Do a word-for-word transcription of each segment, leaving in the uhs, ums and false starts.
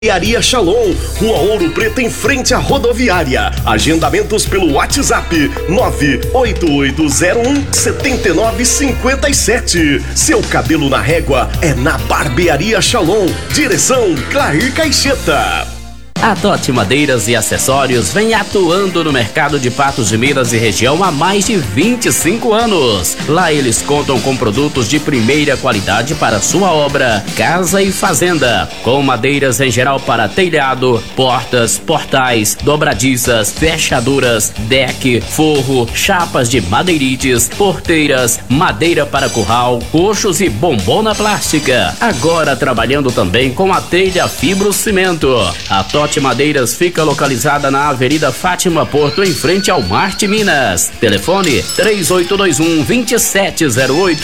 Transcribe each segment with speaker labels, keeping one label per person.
Speaker 1: Barbearia Shalom, Rua Ouro Preto, em frente à rodoviária. Agendamentos pelo WhatsApp nove oito oito zero um sete nove cinco sete. Seu cabelo na régua é na Barbearia Shalom. Direção Clair Caixeta.
Speaker 2: A Totti Madeiras e Acessórios vem atuando no mercado de Patos de Minas e região há mais de vinte e cinco anos. Lá eles contam com produtos de primeira qualidade para sua obra, casa e fazenda, com madeiras em geral para telhado, portas, portais, dobradiças, fechaduras, deck, forro, chapas de madeirites, porteiras, madeira para curral, coxos e bombona plástica. Agora trabalhando também com a telha fibrocimento. A Totti Madeiras fica localizada na Avenida Fátima Porto, em frente ao Marte Minas. Telefone três oito dois um, dois sete zero oito.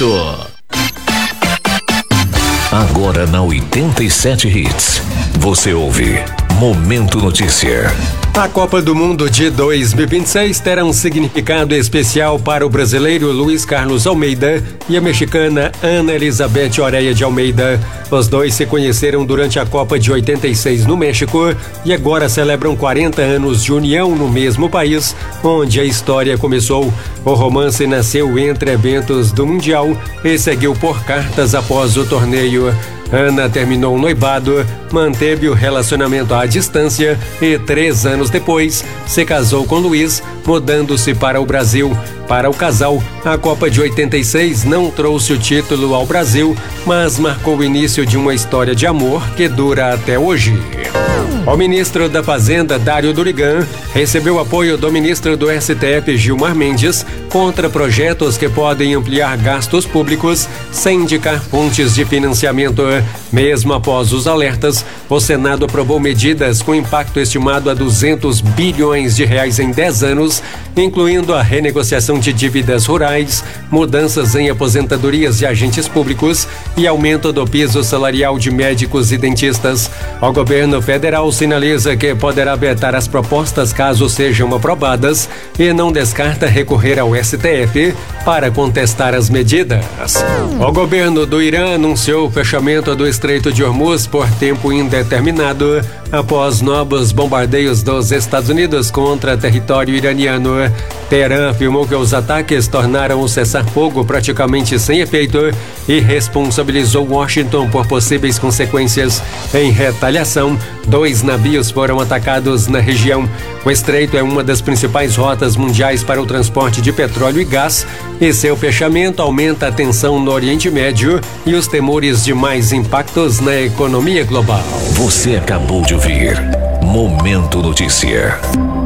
Speaker 3: Agora na oitenta e sete Hits, você ouve Momento Notícia.
Speaker 4: A Copa do Mundo de dois mil e vinte e seis terá um significado especial para o brasileiro Luiz Carlos Almeida e a mexicana Ana Elizabeth Oreia de Almeida. Os dois se conheceram durante a Copa de oitenta e seis no México e agora celebram quarenta anos de união no mesmo país onde a história começou. O romance nasceu entre eventos do Mundial e seguiu por cartas após o torneio. Ana terminou o noivado, manteve o relacionamento à distância e três anos depois se casou com Luiz, mudando-se para o Brasil. Para o casal, a Copa de oitenta e seis não trouxe o título ao Brasil, mas marcou o início de uma história de amor que dura até hoje. O ministro da Fazenda, Dário Durigan, recebeu apoio do ministro do S T F, Gilmar Mendes, contra projetos que podem ampliar gastos públicos sem indicar fontes de financiamento. Mesmo após os alertas, o Senado aprovou medidas com impacto estimado a duzentos bilhões de reais em dez anos, incluindo a renegociação de dívidas rurais, mudanças em aposentadorias de agentes públicos e aumento do piso salarial de médicos e dentistas. O governo federal sinaliza que poderá vetar as propostas caso sejam aprovadas e não descarta recorrer ao S T F para contestar as medidas. O governo do Irã anunciou o fechamento do Estreito de Hormuz por tempo indeterminado após novos bombardeios dos Estados Unidos contra território iraniano. Teherã afirmou que os ataques tornaram o cessar-fogo praticamente sem efeito e responsabilizou Washington por possíveis consequências. Em retaliação, dois navios foram atacados na região. O estreito é uma das principais rotas mundiais para o transporte de petróleo e gás, e seu fechamento aumenta a tensão no Oriente Médio e os temores de mais impactos na economia global.
Speaker 3: Você acabou de ouvir Momento Notícia.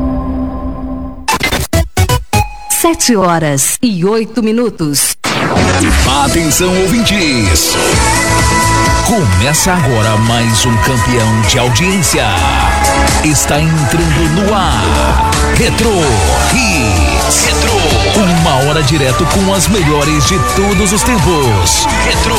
Speaker 5: Sete horas e oito minutos.
Speaker 3: Atenção, ouvintes. Começa agora mais um campeão de audiência. Está entrando no ar. Retro Hits. Retro. Uma hora direto com as melhores de todos os tempos. Retro